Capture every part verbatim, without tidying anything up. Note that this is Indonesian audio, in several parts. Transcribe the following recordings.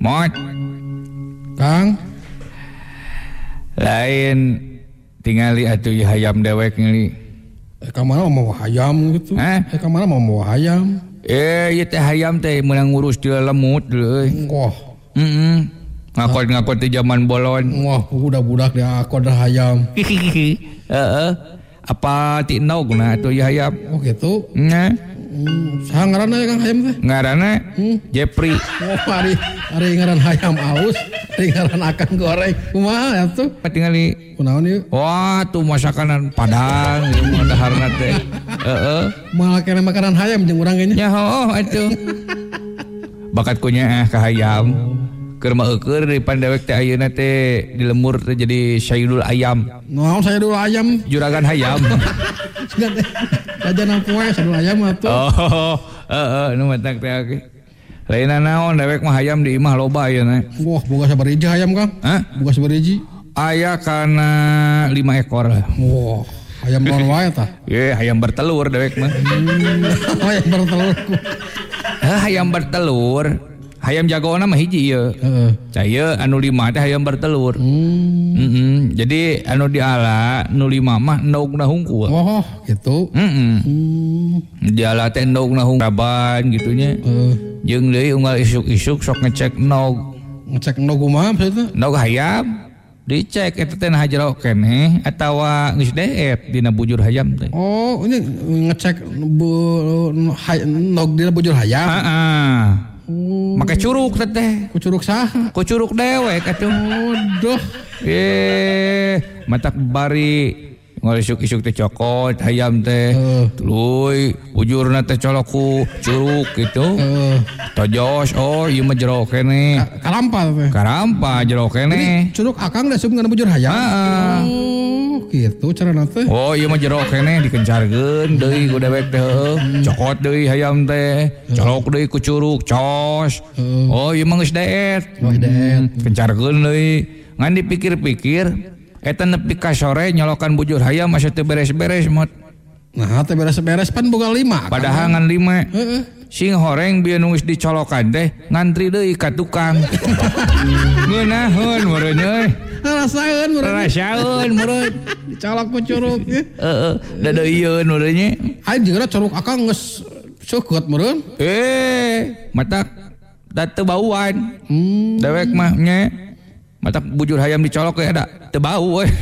Mot. Kang. Lain tingali atuh hayam dewek ngeuli. Eh ka mana mau hayam gitu. Hah? Eh ka mana mau mau hayam. Eh ieu teh hayam teh meunang ngurus di lemut euy. Wah. Heeh. Ngakot-ngakot di zaman bolon. Wah, budak-budak dia akod hayam. Heeh. Apa ti naugna atuh ieu hayam? Oh gitu. Nya. Hmm, saha ngaranna ya Kang hayam teh? Ngaranna Hmm. Jepri. Oh, hari hari ngaran hayam aus, hari ngaran akan goreng. Kumaha atuh? Patingali. Kunaon ieu? Wah, tuh masakanan Padang ieu daharna teh. Heeh. Malah kena makanan hayam jeung urang ge nya. Ya heuh atuh. Bakat kunya ka hayam. Keur maeukeur di pandewek teh ayeuna teh di lemur teh jadi sayudul ayam. Naon saya dulu ayam. Juragan hayam. Jajanan poe sadul ayam atuh. Oh, heeh, nu matak teh oge. Lainna naon dewek mah hayam di imah loba ayeuna. Wah, boga sabariji hayam Kang? Hah? Boga sabariji? Aya kana lima ekor lah. Wah, hayam naon wae tah? Ye, hayam bertelur dewek mah. Hayam bertelur. Hah, hayam bertelur. Hayam jagona mah hiji ieu. Heeh. Caya anu lima teh hayam bertelur. Hmm. Heeh. Jadi anu diala nu lima mah endogna hungkul. Oh, gitu. Heeh. Hmm. Diala teh endogna hungkul raban gitu nya. Heeh. Jeung deui unggal isuk-isuk sok ngecek nog. Ngecek no kumaha maksudna? Nog hayam. Dicek eta teh nah jero keneh atawa geus deet dina bujur hayam teh. Oh, ini ngecek bu, hay, nog dina bujur hayam. Heeh. Oh, Make curug teh teh. ku curug saha? Ku curug dewek atuh. Waduh. Eh, matak bari ngol isuk-isuk teh cokot hayam teh. Heeh. Tuluy bujurna teh colok ku curug gitu. Heeh. Tojos oh ieu mah jero keneh. Kalampal teh. Karampa jero keneh. Curug akang da sumna bujur hayam. Heeh. Oh, gitu carana teh. Oh ieu mah jero keneh dikencarkeun deui ku dewek teh heuh. Cokot deui hayam teh. Colok deui ku curug cos. Heeh. Oh ieu mah geus deet. Oh, deet. Kencarkeun deui. Ngan dipikir-pikir eta nepi ka sore nyolokan bujur hayam masih teu beres-beres mot. Nah, teh beres-beres pan boga lima. Padahal ngan lima. Heeh. Sing horeng bieu nu geus dicolokan teh ngantri deui ka tukang. Ngeunaheun meureun euy. Rasaeun meureun. Rasaeun meureun. Dicolok ku curug ye. Heeh, da deuyeun meureun nya. Aing jeung curug akang geus seukeut meureun. Eh, matak da teu bauan. Hmm. Dewek mah nya. Matak bujur hayam dicolok ya ada teu bau we.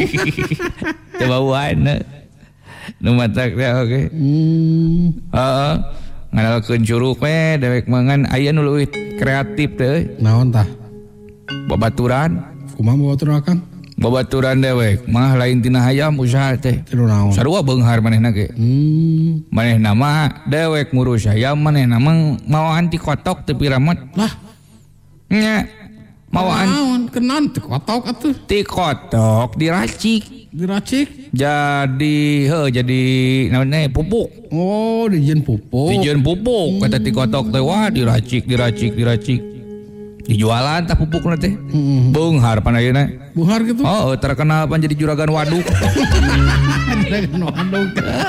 Teu bauan. Nu matak teh oge. Hmm. Heeh. Nganalkeun curug we dewek mah ngan aya nu leuwih kreatif teh. Naon tah? Babaturan. Kumaha bawa akang? Babaturan dewek mah lain tina hayam usaha teh. Tilu naon? Sarua beunghar manehna ge. Hmm. Manehna mah dewek ngurus hayam manehna mah mawaan ti kotok teu piramet. Lah, Nya mawaan naon kenan teu kotok atuh. ti kotok diracik. Diracik. Jadi heuh jadi naon pupuk. Oh, dijieun pupuk. Dijieun pupuk kata ti kotok teh wah diracik diracik diracik. Dijualan tah pupukna teh. Heeh. Beunghar pan ayeuna. Buhar gitu. Oh, terkenal pan jadi juragan waduk. Juragan waduk.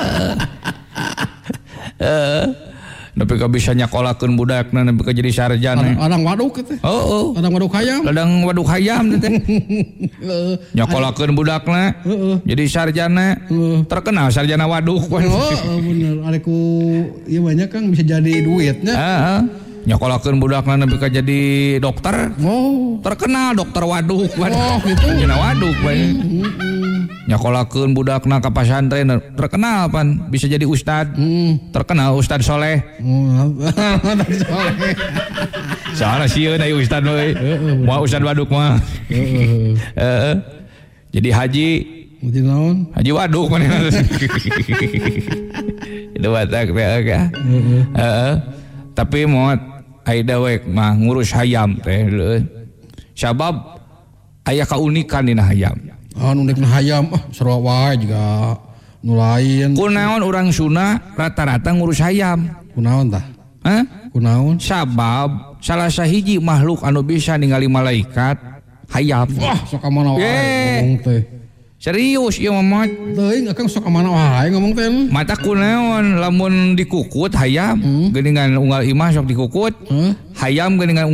Heeh. Nepi ka bisa nyakolakeun budakna nepi ka jadi sarjana. Orang waduk teh. Oh, oh. Orang waduk hayam. Ladang waduk hayam teh. Heeh. Nyakolakeun budakna. Heeh. Jadi sarjana. Heeh. Terkenal sarjana waduk. Oh, oh, bener. Areku ieu banyak Kang bisa jadi duitnya. Heeh. Nyakolakeun budakna nepi ka jadi dokter. Oh. Terkenal dokter waduk. Oh, gitu. Sarjana waduk we. Heeh. Nyakolakeun budakna ka pasantren terkenal pan bisa jadi ustad. Hmm. Terkenal Ustad Soleh. Oh, tadi soleh. Soalnya sieun aya ustad we. Moal ustad waduk mah. Heeh. Heeh. Jadi haji, Mesti naon? haji waduk manehna. Itu batak teh oge. Heeh. Heeh. Tapi moal aya dewek mah ngurus hayam teh leuh. Sabab aya kaunikan dina hayam. Ah, nu nek hayam ah sarua wae juga nu lain. Kunaon urang Sunda rata-rata ngurus hayam? Kunaon tah? Hah? Kunaon? Sabab salah sahiji makhluk anu bisa ningali malaikat hayam. Wah, sok ka mana wae Ye. ngomong teh. Serius ieu mah. Teuing akang sok ka mana wae ngomong teh. Mata kunaon lamun dikukut hayam Hmm. geuningan unggal imah sok dikukut. Heh. Hayam geuningan